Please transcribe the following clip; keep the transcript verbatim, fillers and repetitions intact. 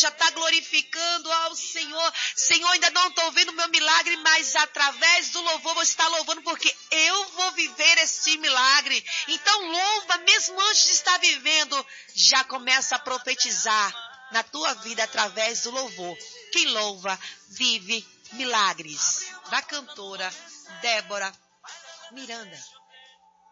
já está glorificando ao Senhor. Senhor, ainda não estou vendo o meu milagre, mas através do louvor vou estar louvando, porque eu vou viver esse milagre. Então louva, mesmo antes de estar vivendo, já começa a profetizar na tua vida através do louvor. Quem louva, vive milagres. Da cantora Débora Miranda.